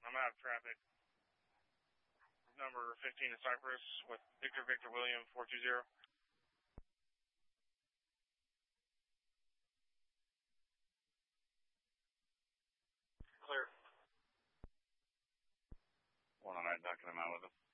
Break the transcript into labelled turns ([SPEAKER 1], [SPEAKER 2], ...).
[SPEAKER 1] I'm out of traffic. Number 15 to Cypress with Victor William 420. Clear. 109, knocking him out with him.